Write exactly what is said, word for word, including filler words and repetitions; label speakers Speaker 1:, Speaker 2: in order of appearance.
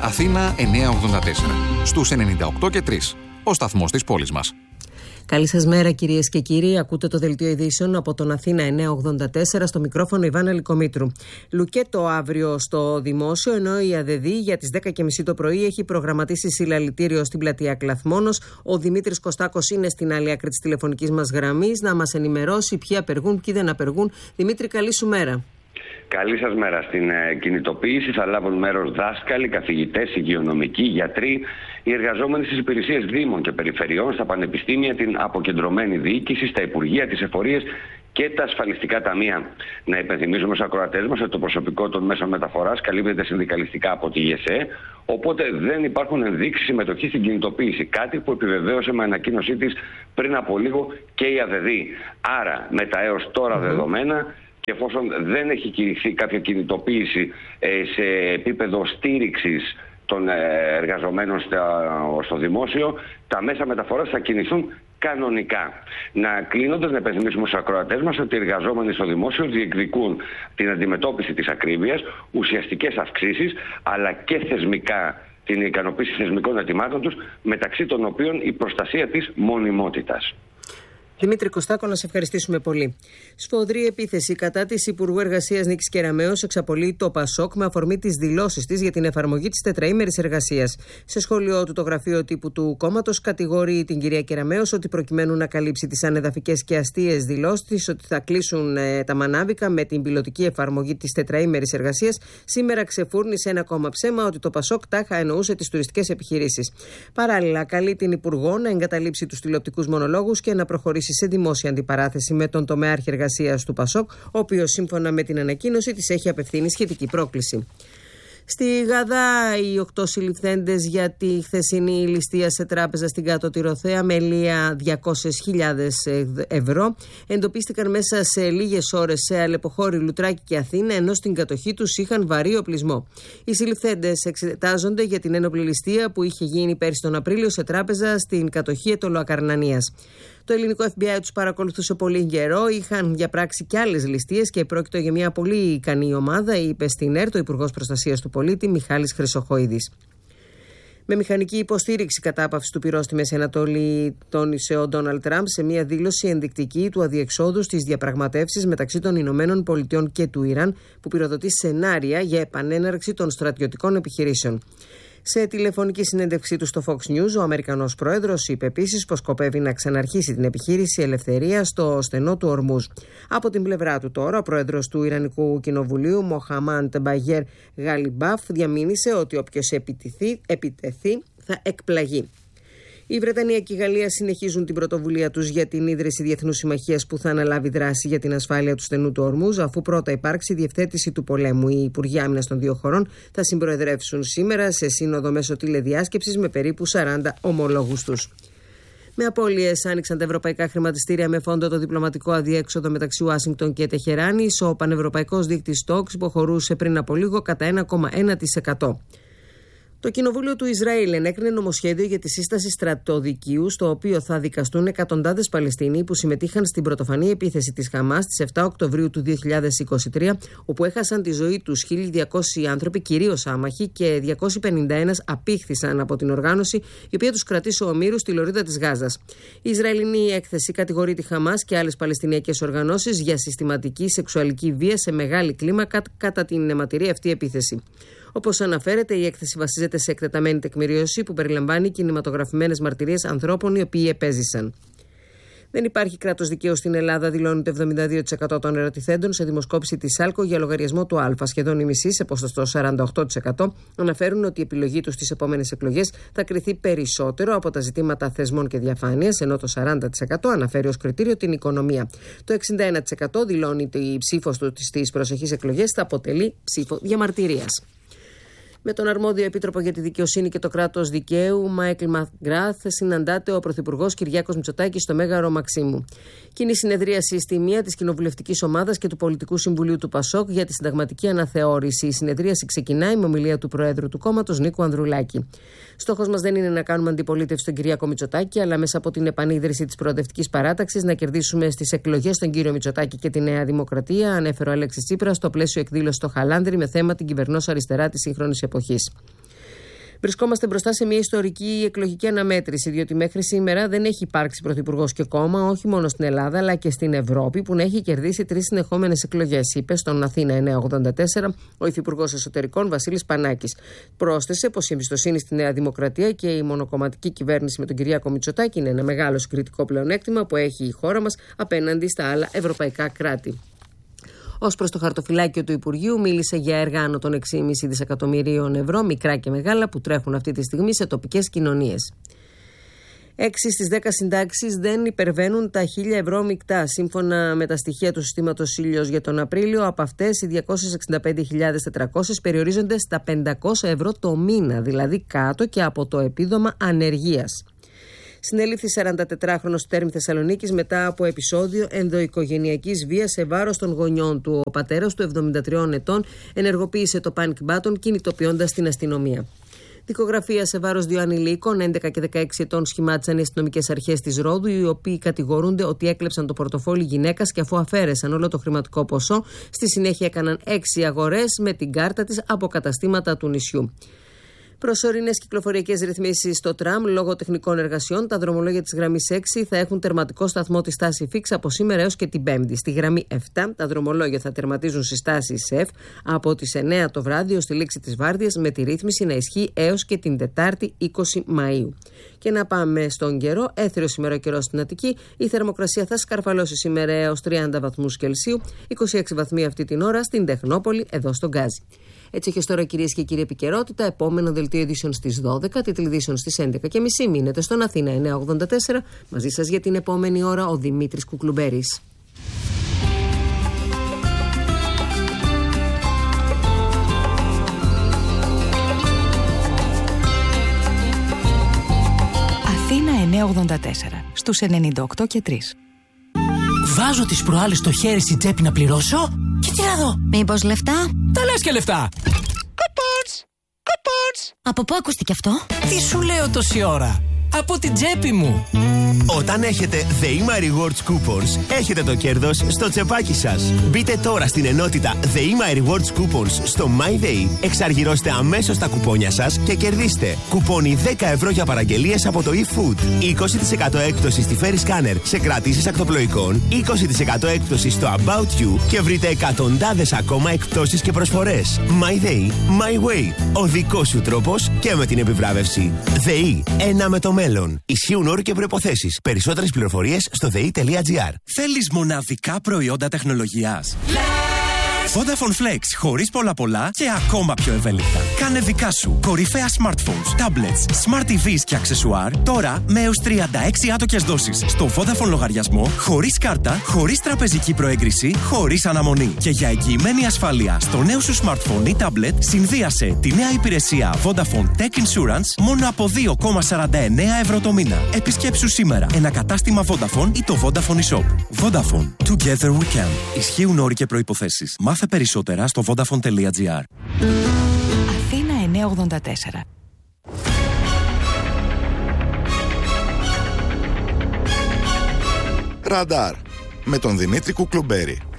Speaker 1: Αθήνα εννιακόσια ογδόντα τέσσερα. Στους ενενήντα οκτώ και τρία. Ο σταθμός της πόλης μας.
Speaker 2: Καλή σας μέρα, κυρίες και κύριοι. Ακούτε το δελτίο ειδήσεων από τον Αθήνα εννιακόσια ογδόντα τέσσερα, στο μικρόφωνο Ιβάνα Λικομήτρου. Λουκέτο αύριο στο Δημόσιο, ενώ η ΑΔΕΔΗ για τις δέκα και μισή το πρωί έχει προγραμματίσει συλλαλητήριο στην πλατεία Κλαθμόνος. Ο Δημήτρης Κωστάκος είναι στην άλλη άκρη της τηλεφωνικής μας γραμμής να μας ενημερώσει ποιοι απεργούν, ποιοι δεν απεργούν. Δημήτρη, καλή σου μέρα.
Speaker 3: Καλή σας μέρα. Στην ε, κινητοποίηση θα λάβουν μέρος δάσκαλοι, καθηγητές, υγειονομικοί, γιατροί, οι εργαζόμενοι στις υπηρεσίες δήμων και περιφερειών, στα πανεπιστήμια, την αποκεντρωμένη διοίκηση, στα υπουργεία, τις εφορίες και τα ασφαλιστικά ταμεία. Να υπενθυμίζουμε στους ακροατές μας ότι το προσωπικό των μέσων μεταφοράς καλύπτεται συνδικαλιστικά από τη ΓΕΣΕ, οπότε δεν υπάρχουν ενδείξεις συμμετοχής στην κινητοποίηση. Κάτι που επιβεβαίωσε με ανακοίνωσή της πριν από λίγο και η ΑΔΕΔΗ. Άρα, με τα έως τώρα mm-hmm. δεδομένα, και εφόσον δεν έχει κηρυχθεί κάποια κινητοποίηση ε, σε επίπεδο στήριξης των ε, εργαζομένων στο, στο δημόσιο, τα μέσα μεταφοράς θα κινηθούν κανονικά. Να κλείνοντας, να υπενθυμίσουμε στους ακροατές μας ότι οι εργαζόμενοι στο δημόσιο διεκδικούν την αντιμετώπιση της ακρίβειας, ουσιαστικές αυξήσεις, αλλά και θεσμικά την ικανοποίηση θεσμικών αιτημάτων τους, μεταξύ των οποίων η προστασία της μονιμότητας.
Speaker 2: Δημήτρη Κωστάκο, να σε ευχαριστήσουμε πολύ. Σφοδρή επίθεση κατά της Υπουργού Εργασίας Νίκης Κεραμέως εξαπολύει το ΠΑΣΟΚ με αφορμή τις δηλώσεις της για την εφαρμογή της τετραήμερης εργασίας. Σε σχόλιο του, το γραφείο τύπου του κόμματος κατηγορεί την κυρία Κεραμέως ότι προκειμένου να καλύψει τις ανεδαφικές και αστείες δηλώσεις της ότι θα κλείσουν ε, τα μανάβικα με την πιλωτική εφαρμογή της τετραήμερης εργασίας, σήμερα ξεφούρνησε ένα ακόμα ψέμα ότι το ΠΑΣΟΚ τάχα εννοούσε τις τουριστικές επιχειρήσεις. Παράλληλα, καλεί την Υπουργό να εγκαταλείψει τους τηλεοπτικούς μονολόγους και να προχωρήσει σε δημόσια αντιπαράθεση με τον τομέαρχη εργασίας του ΠΑΣΟΚ, ο οποίος σύμφωνα με την ανακοίνωση της έχει απευθύνει σχετική πρόκληση. Στη Γαδά, οι οκτώ συλληφθέντες για τη χθεσινή ληστεία σε τράπεζα στην Κάτω Τυροθέα με λία διακόσιες χιλιάδες ευρώ εντοπίστηκαν μέσα σε λίγες ώρες σε Αλεποχώρη, Λουτράκη και Αθήνα, ενώ στην κατοχή τους είχαν βαρύ οπλισμό. Οι συλληφθέντες εξετάζονται για την ένοπλη ληστεία που είχε γίνει πέρσι τον Απρίλιο σε τράπεζα στην κατοχή Αιτωλοακαρνανίας. Το ελληνικό εφ μπι άι τους παρακολουθούσε πολύ καιρό, είχαν διαπράξει και άλλες ληστείες και πρόκειται για μια πολύ ικανή ομάδα, είπε στην ΕΡΤ ο Υπουργός Προστασίας του Πολίτη Μιχάλης Χρυσοχοίδης. Με μηχανική υποστήριξη κατάπαυση του πυρός στη Μέση Ανατολή, τόνισε ο Ντόναλντ Τραμπ σε μια δήλωση ενδεικτική του αδιεξόδου στις διαπραγματεύσεις μεταξύ των Ηνωμένων Πολιτειών και του Ιράν, που πυροδοτεί σενάρια για επανέναρξη των στρατιωτικών επιχειρήσεων. Σε τηλεφωνική συνέντευξή του στο Fox News, ο Αμερικανός πρόεδρος είπε επίσης πως σκοπεύει να ξαναρχίσει την επιχείρηση Ελευθερία στο στενό του Ορμούζ. Από την πλευρά του τώρα, ο πρόεδρος του Ιρανικού Κοινοβουλίου, Μοχαμάντ Μπαγέρ Γαλιμπάφ, διαμήνυσε ότι όποιος επιτεθεί, επιτεθεί θα εκπλαγεί. Η Βρετανία και η Γαλλία συνεχίζουν την πρωτοβουλία τους για την ίδρυση διεθνούς συμμαχίας που θα αναλάβει δράση για την ασφάλεια του στενού του Ορμούζ, αφού πρώτα υπάρξει διευθέτηση του πολέμου. Οι Υπουργοί Άμυνας των δύο χωρών θα συμπροεδρεύσουν σήμερα σε σύνοδο μέσω τηλεδιάσκεψης με περίπου σαράντα ομολόγους τους. Με απώλειες άνοιξαν τα ευρωπαϊκά χρηματιστήρια με φόντο το διπλωματικό αδιέξοδο μεταξύ Ουάσιγκτον και Τεχεράνης. Ο πανευρωπαϊκός δείκτης στόξ υποχωρούσε πριν από λίγο κατά ένα κόμμα ένα τοις εκατό. Το Κοινοβούλιο του Ισραήλ ενέκρινε νομοσχέδιο για τη σύσταση στρατοδικείου, στο οποίο θα δικαστούν εκατοντάδες Παλαιστίνοι που συμμετείχαν στην πρωτοφανή επίθεση της Χαμάς στις επτά Οκτωβρίου του δύο χιλιάδες είκοσι τρία, όπου έχασαν τη ζωή τους χίλια διακόσιοι άνθρωποι, κυρίως άμαχοι, και διακόσιοι πενήντα ένα απήχθησαν από την οργάνωση, η οποία τους κρατήσε ομήρους στη λωρίδα της Γάζας. Η Ισραηλινή έκθεση κατηγορεί τη Χαμάς και άλλες παλαιστινιακές οργανώσεις για συστηματική σεξουαλική βία σε μεγάλη κλίμακα κατά την αιματηρή αυτή επίθεση. Όπως αναφέρεται, η έκθεση βασίζεται σε εκτεταμένη τεκμηρίωση που περιλαμβάνει κινηματογραφημένες μαρτυρίες ανθρώπων οι οποίοι επέζησαν. Δεν υπάρχει κράτος δικαίου στην Ελλάδα, δηλώνει το εβδομήντα δύο τοις εκατό των ερωτηθέντων σε δημοσκόπηση της ΣΑΛΚΟ για λογαριασμό του Α. Σχεδόν οι μισοί, σε ποσοστό σαράντα οκτώ τοις εκατό, αναφέρουν ότι η επιλογή τους στις επόμενες εκλογές θα κριθεί περισσότερο από τα ζητήματα θεσμών και διαφάνειας, ενώ το σαράντα τοις εκατό αναφέρει ως κριτήριο την οικονομία. Το εξήντα ένα τοις εκατό δηλώνει ότι η ψήφος του στις προσεχείς εκλογές θα αποτελεί ψήφο διαμαρτυρίας. Με τον αρμόδιο επίτροπο για τη δικαιοσύνη και το κράτος δικαίου, Μάικλ Μακγκράθ, συναντάται ο Πρωθυπουργός Κυριάκος Μητσοτάκης στο Μέγαρο Μαξίμου. Κοινή συνεδρίαση στη μία της Κοινοβουλευτικής Ομάδας και του Πολιτικού Συμβουλίου του ΠΑΣΟΚ για τη συνταγματική αναθεώρηση. Η συνεδρίαση ξεκινάει με ομιλία του Προέδρου του κόμματος, Νίκου Ανδρουλάκη. Στόχος μας δεν είναι να κάνουμε αντιπολίτευση στον Κυριάκο Μητσοτάκη, αλλά μέσα από την επανίδρυση της προοδευτικής παράταξης να κερδίσουμε στις εκλογές τον κύριο Μητσοτάκη και τη Νέα Δημοκρατία, ανέφερε ο Αλέξης Τσίπρας στο πλαίσιο εκδήλωση στο Χαλάνδρι με θέμα την κυβερνός αριστερά της σύγχρονης εποχής. Βρισκόμαστε μπροστά σε μια ιστορική εκλογική αναμέτρηση, διότι μέχρι σήμερα δεν έχει υπάρξει πρωθυπουργός και κόμμα, όχι μόνο στην Ελλάδα αλλά και στην Ευρώπη, που να έχει κερδίσει τρεις συνεχόμενες εκλογές, είπε στον Αθήνα εννιακόσια ογδόντα τέσσερα ο Υφυπουργός Εσωτερικών Βασίλης Πανάκης. Πρόσθεσε πως η εμπιστοσύνη στη Νέα Δημοκρατία και η μονοκομματική κυβέρνηση με τον Κυριάκο Μητσοτάκη είναι ένα μεγάλο συγκριτικό πλεονέκτημα που έχει η χώρα μας απέναντι στα άλλα ευρωπαϊκά κράτη. Ως προς το χαρτοφυλάκιο του Υπουργείου, μίλησε για έργα άνω των έξι κόμμα πέντε δισεκατομμυρίων ευρώ, μικρά και μεγάλα, που τρέχουν αυτή τη στιγμή σε τοπικές κοινωνίες. Έξι στις δέκα συντάξεις δεν υπερβαίνουν τα χίλια ευρώ μεικτά. Σύμφωνα με τα στοιχεία του συστήματος Ήλιος για τον Απρίλιο, από αυτές οι διακόσιες εξήντα πέντε χιλιάδες τετρακόσιες περιορίζονται στα πεντακόσια ευρώ το μήνα, δηλαδή κάτω και από το επίδομα ανεργίας. Συνέληφθη σαραντατετράχρονος του Τέρμη Θεσσαλονίκης μετά από επεισόδιο ενδοοικογενειακής βίας σε βάρος των γονιών του. Ο πατέρας του, εβδομήντα τριών ετών, ενεργοποίησε το panic button, κινητοποιώντας την αστυνομία. Δικογραφία σε βάρος δύο ανηλίκων, έντεκα και δεκαέξι ετών, σχημάτισαν οι αστυνομικές αρχές της Ρόδου, οι οποίοι κατηγορούνται ότι έκλεψαν το πορτοφόλι γυναίκας και αφού αφαίρεσαν όλο το χρηματικό ποσό, στη συνέχεια έκαναν έξι αγορές με την κάρτα της από καταστήματα του νησιού. Προσωρινές κυκλοφοριακές ρυθμίσεις στο τραμ λόγω τεχνικών εργασιών. Τα δρομολόγια της γραμμής έξι θα έχουν τερματικό σταθμό τη στάση Φίξ από σήμερα έως και την Πέμπτη. Στη γραμμή επτά τα δρομολόγια θα τερματίζουν στη στάση ΣΕΦ από τις εννέα το βράδυ ως τη λήξη της βάρδιας, με τη ρύθμιση να ισχύει έως και την Τετάρτη είκοσι Μαΐου. Και να πάμε στον καιρό. Έθριος σήμερα ο καιρός στην Αττική. Η θερμοκρασία θα σκαρφαλώσει σήμερα έως τριάντα βαθμούς Κελσίου, είκοσι έξι βαθμοί αυτή την ώρα στην Τεχνόπολη, εδώ στον Γκάζι. Έτσι έχει τώρα, κυρίες και κύριοι, επικαιρότητα. Επόμενο δελτίο ειδήσεων στις δώδεκα, τίτλοι ειδήσεων στις έντεκα και μισή. Μείνετε στον Αθήνα εννιακόσια ογδόντα τέσσερα. Μαζί σας για την επόμενη ώρα ο Δημήτρης Κουκλουμπέρης.
Speaker 4: Αθήνα εννιακόσια ογδόντα τέσσερα, στους ενενήντα οκτώ και τρία.
Speaker 5: Βάζω τις προάλλες στο χέρι στην τσέπη να πληρώσω και τι να δω.
Speaker 4: Μήπως λεφτά?
Speaker 5: Τα λες και λεφτά. Κουπόνς, κουπόνς.
Speaker 4: Από πού ακούστηκε αυτό?
Speaker 5: Τι σου λέω τόση ώρα? Από την τσέπη μου.
Speaker 6: Όταν έχετε ΔΕΗΜΑ Rewards Coupons, έχετε το κέρδος στο τσεπάκι σας. Μπείτε τώρα στην ενότητα ΔΕΗΜΑ Rewards Coupons στο MyDay, εξαργυρώστε αμέσως τα κουπόνια σας και κερδίστε κουπόνι δέκα ευρώ για παραγγελίες από το eFood, είκοσι τοις εκατό έκπτωση στη Ferry Scanner σε κρατήσεις ακτοπλοϊκών, είκοσι τοις εκατό έκπτωση στο About You και βρείτε εκατοντάδες ακόμα εκπτώσεις και προσφορές. MyDay, My Way. Ο δικός σου τρόπος και με την επιβράβευση. ΔΕΗ, ένα με το μέλλον. Ισχύουν όροι και προϋποθέσεις. Περισσότερες πληροφορίες στο δε ι τελεία τζι άρ.
Speaker 7: Θέλεις μοναδικά προϊόντα τεχνολογίας? Vodafone Flex, χωρίς πολλά πολλά και ακόμα πιο ευέλικτα. Κάνε δικά σου κορυφαία smartphones, tablets, smart τι βις και αξεσουάρ τώρα με έως τριάντα έξι άτοκες δόσεις στο Vodafone λογαριασμό, χωρίς κάρτα, χωρίς τραπεζική προέγκριση, χωρίς αναμονή. Και για εγγυημένη ασφάλεια στο νέο σου smartphone ή tablet, συνδύασε τη νέα υπηρεσία Vodafone Tech Insurance μόνο από δύο κόμμα σαράντα εννέα ευρώ το μήνα. Επισκέψου σήμερα ένα κατάστημα Vodafone ή το Vodafone eShop. Vodafone. Together we can. Ισχύουν όροι και προϋποθέσεις. Μάθε περισσότερα στο vodafone τελεία τζι άρ.
Speaker 4: Αθήνα εννιακόσια ογδόντα τέσσερα.
Speaker 8: Ραντάρ με τον Δημήτρη Κουκλουμπέρη.